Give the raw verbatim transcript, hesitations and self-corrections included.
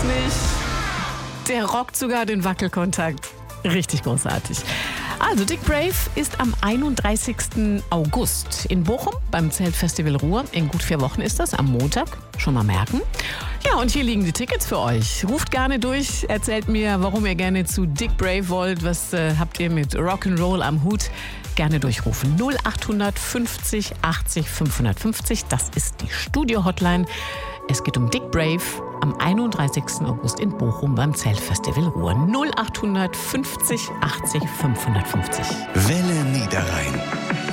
nicht. Der rockt sogar den Wackelkontakt. Richtig großartig. Also Dick Brave ist am einunddreißigsten August in Bochum beim Zeltfestival Ruhr. In gut vier Wochen ist das, am Montag. Schon mal merken. Ja, und hier liegen die Tickets für euch. Ruft gerne durch, erzählt mir, warum ihr gerne zu Dick Brave wollt. Was äh, habt ihr mit Rock'n'Roll am Hut? Gerne durchrufen. null acht fünfzig achtzig fünfhundertfünfzig. Das ist die Studio-Hotline. Es geht um Dick Brave am einunddreißigsten August in Bochum beim Zeltfestival Ruhr. null acht fünfzig achtzig fünfhundertfünfzig. Welle Niederrhein.